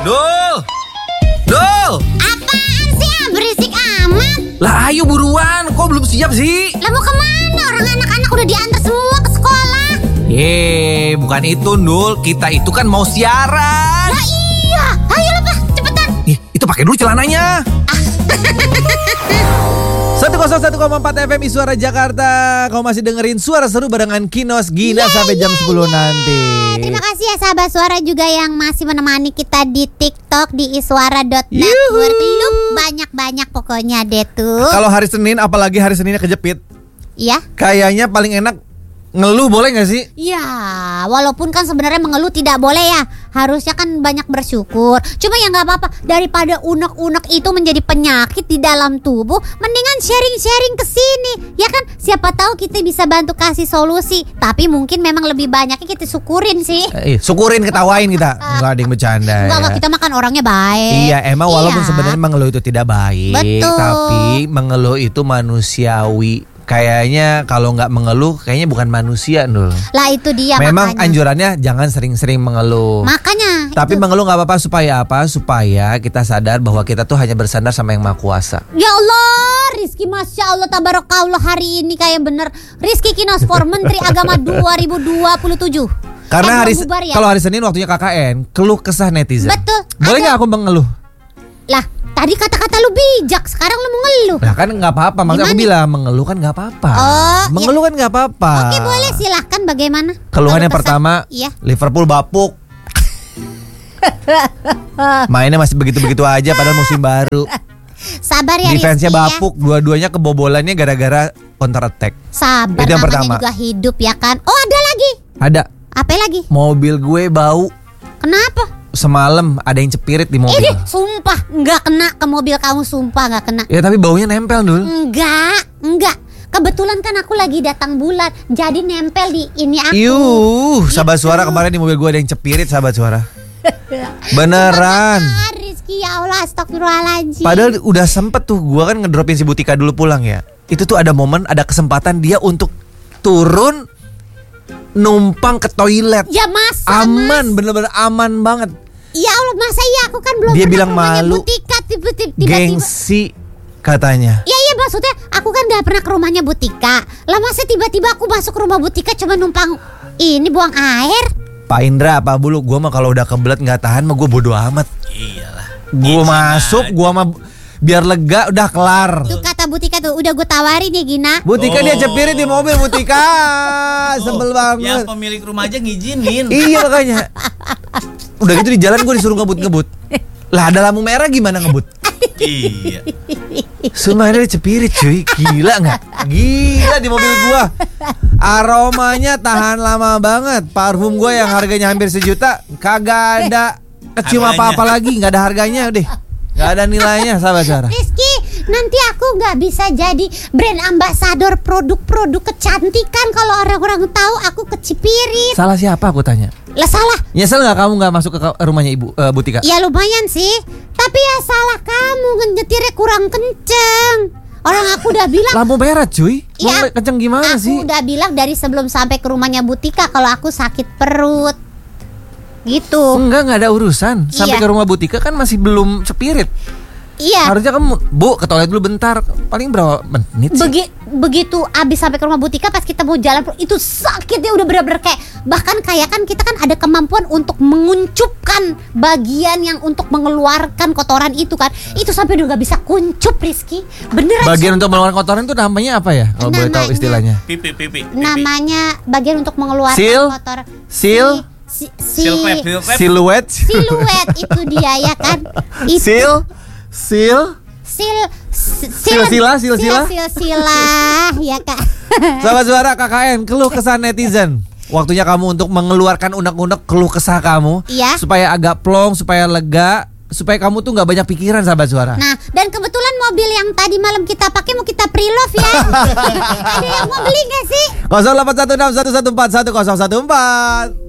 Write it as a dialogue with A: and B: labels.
A: Dul!
B: Apaan sih berisik amat?
A: Lah ayo buruan, kok belum siap sih?
B: Lah mau kemana? Orang anak-anak udah diantar semua ke sekolah.
A: Bukan itu Dul, kita itu kan mau siaran.
B: Lah iya, ayo lah Pak, cepetan.
A: Itu pakai dulu celananya. 101,4 FM Suara Jakarta. Kau masih dengerin Suara Seru barengan Kinos Gina sampai jam 10 nanti.
B: Terima kasih ya sahabat suara juga yang masih menemani kita di TikTok di iswara.network. Lu banyak-banyak pokoknya deh tuh.
A: Kalau hari Senin, apalagi hari Seninnya kejepit,
B: Iya.
A: kayaknya paling enak ngeluh, boleh gak sih?
B: Ya, walaupun kan sebenarnya mengeluh tidak boleh ya. Harusnya kan banyak bersyukur. Cuma ya gak apa-apa. Daripada unek-unek itu menjadi penyakit di dalam tubuh, mendingan sharing-sharing ke sini. Ya kan, siapa tahu kita bisa bantu kasih solusi. Tapi mungkin memang lebih banyaknya kita syukurin sih.
A: Syukurin, ketawain kita. Enggak ada yang bercanda.
B: Enggak, kita makan orangnya baik.
A: Iya, emang walaupun sebenarnya mengeluh itu tidak baik.
B: Betul.
A: Tapi mengeluh itu manusiawi. Kayaknya kalau nggak mengeluh, kayaknya bukan manusia, Nul.
B: Lah itu dia.
A: Memang
B: makanya.
A: anjurannya jangan sering-sering mengeluh.
B: Makanya.
A: Tapi
B: itu.
A: mengeluh nggak apa-apa, supaya apa? Supaya kita sadar bahwa kita tuh hanya bersandar sama Yang Maha Kuasa.
B: Ya Allah, Rizky Masya Allah tabarakallah hari ini kayak bener Rizky Kinospor Menteri Agama 2027.
A: Karena
B: ya?
A: kalau hari Senin waktunya KKN, keluh kesah netizen.
B: Betul.
A: Boleh nggak aku mengeluh?
B: Lah, tadi kata-kata lu bijak, sekarang lu mau ngeluh.
A: Nah kan nggak apa-apa, maksud aku bilang mengeluh kan nggak apa-apa. Mengeluh kan nggak apa-apa.
B: Oke, boleh, silahkan. Bagaimana?
A: Keluhan yang pertama,
B: iya.
A: Liverpool bapuk. Mainnya masih begitu-begitu aja padahal musim baru.
B: Sabar ya
A: Defense-nya
B: Rizky,
A: bapuk, dua-duanya kebobolannya gara-gara counter attack.
B: Sabar,
A: itu yang
B: namanya
A: pertama.
B: juga hidup ya kan. Oh, ada lagi.
A: Ada.
B: Apa lagi?
A: Mobil gue bau.
B: Kenapa?
A: Semalam ada yang cepirit di mobil.
B: Sumpah nggak kena ke mobil kamu, sumpah nggak kena.
A: Ya tapi baunya nempel Dul.
B: Enggak. Kebetulan kan aku lagi datang bulan, jadi nempel di ini aku.
A: Sahabat suara kemarin di mobil gue ada yang cepirit, sahabat suara. Beneran.
B: Rizky, ya Allah, astagfirullahaladzim.
A: Padahal udah sempet tuh gue kan ngedropin si Butika dulu pulang ya. Itu tuh ada momen, ada kesempatan dia untuk turun numpang ke toilet.
B: Ya mas.
A: Aman, bener-bener aman banget.
B: Ya Allah, masa iya aku kan belum
A: Dia
B: pernah
A: bilang
B: ke rumahnya
A: malu.
B: Butika tiba-tiba.
A: Gengsi katanya.
B: Iya maksudnya aku kan gak pernah ke rumahnya Butika. Lah masa tiba-tiba aku masuk ke rumah Butika cuma numpang ini buang air.
A: Pak Indra, Pak Bulu, gue mah kalau udah kebelet nggak tahan mah gue bodo amat.
C: Iyalah.
A: Gue masuk, gue mah biar lega udah kelar.
B: Tuh kata Butika tuh udah gue tawarin ya Gina.
A: Butika dia cepirit di mobil Butika. Sebel banget.
C: Yang pemilik rumah aja ngizinin.
A: Iya makanya. Udah gitu di jalan gue disuruh ngebut. Lah ada lampu merah gimana ngebut?
C: Iya.
A: Sumpah ini cepirit cuy. Gila gak? Gila di mobil gue. Aromanya tahan lama banget. Parfum gue yang harganya hampir 1 juta kagak ada kecium apa-apa lagi. Gak ada harganya deh. Gak ada nilainya sahabat suara.
B: Rizky, nanti aku gak bisa jadi brand ambassador produk-produk kecantikan kalau orang-orang tahu aku kecipirit.
A: Salah siapa aku tanya?
B: Lah salah.
A: Nyesel gak kamu gak masuk ke rumahnya ibu Butika?
B: Ya lumayan sih. Tapi ya salah kamu, nyetirnya kurang kenceng. Orang aku udah bilang.
A: Lampu merah cuy. Mau
B: Ya,
A: kenceng gimana sih?
B: Aku udah bilang dari sebelum sampai ke rumahnya Butika kalau aku sakit perut. Gitu.
A: Enggak ada urusan. Sampai ke rumah Butika kan masih belum cepirit.
B: Iya.
A: Harusnya kamu, Bu, ke toilet dulu bentar. Paling berapa menit sih?
B: Begitu abis sampai ke rumah Butika, pas kita mau jalan itu sakitnya udah bener-bener kayak, bahkan kayak kan kita kan ada kemampuan untuk menguncupkan bagian yang untuk mengeluarkan kotoran itu kan. Itu sampai udah gak bisa kuncup, Rizky. Beneran.
A: Bagian untuk mengeluarkan kotoran itu namanya apa ya? Kalau boleh tahu istilahnya.
C: Pipi.
B: Namanya bagian untuk mengeluarkan kotoran.
A: Siluet
B: itu dia ya kan.
A: Silsila
B: ya kak.
A: Sahabat suara KKN, keluh kesah netizen. Waktunya kamu untuk mengeluarkan unek-unek keluh kesah kamu.
B: Iya.
A: Supaya agak plong, supaya lega, supaya kamu tuh gak banyak pikiran sahabat suara.
B: Nah, dan kebetulan mobil yang tadi malam kita pakai mau kita pre-love ya. Ada yang mau beli gak sih?
A: 0816114114